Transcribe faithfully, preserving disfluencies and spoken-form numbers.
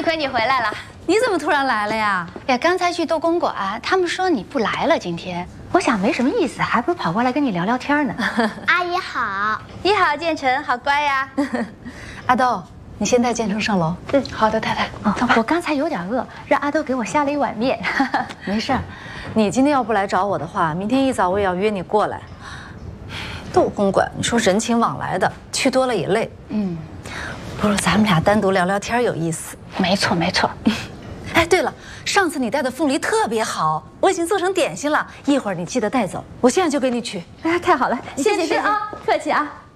亏你回来了。 你怎么突然来了呀？ 呀，刚才去逗公馆，他们说你不来了。今天我想没什么意思，还不如跑过来跟你聊聊天呢。 阿姨好， 你好，建成，好乖呀。 阿豆，你先带建成上楼。 嗯，好的，太太。哦，我刚才有点饿，让阿豆给我下了一碗面。 没事儿，你今天要不来找我的话，明天一早我也要约你过来。逗公馆，你说人情往来的，去多了也累。嗯，不如咱们俩单独聊聊天有意思。 没错，没错。 哎，对了，上次你带的凤梨特别好，我已经做成点心了，一会儿你记得带走，我现在就给你取。 哎，太好了，谢谢谢谢啊，客气啊。